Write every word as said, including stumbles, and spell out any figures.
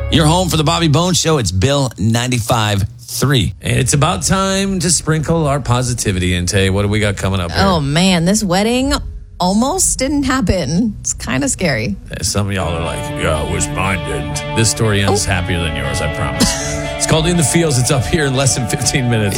Your home for the Bobby Bones Show. It's Bill ninety-five point three. And it's about time to sprinkle our positivity in. Tay, what do we got coming up here? Oh, man, this wedding almost didn't happen. It's kind of scary. Some of y'all are like, yeah, I wish mine didn't. This story ends oh. happier than yours, I promise. It's called In the Fields. It's up here in less than fifteen minutes.